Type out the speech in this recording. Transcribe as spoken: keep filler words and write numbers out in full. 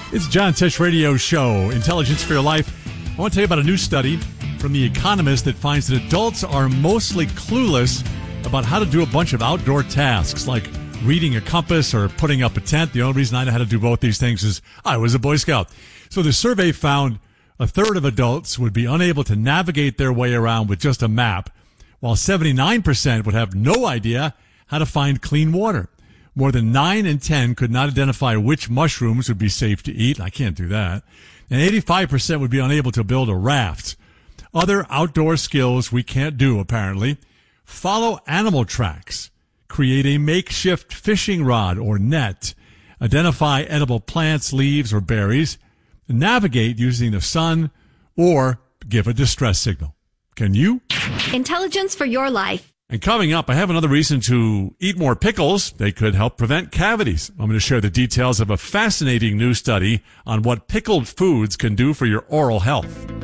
It's John Tesh Radio Show, Intelligence for Your Life. I want to tell you about a new study from The Economist that finds that adults are mostly clueless about how to do a bunch of outdoor tasks, like reading a compass or putting up a tent. The only reason I know how to do both these things is I was a Boy Scout. So the survey found a third of adults would be unable to navigate their way around with just a map, while seventy-nine percent would have no idea how to find clean water. More than nine in ten could not identify which mushrooms would be safe to eat. I can't do that. And eighty-five percent would be unable to build a raft. Other outdoor skills we can't do, apparently. Follow animal tracks. Create a makeshift fishing rod or net. Identify edible plants, leaves, or berries. Navigate using the sun, or give a distress signal. Can you? Intelligence for your life. And coming up, I have another reason to eat more pickles. They could help prevent cavities. I'm going to share the details of a fascinating new study on what pickled foods can do for your oral health.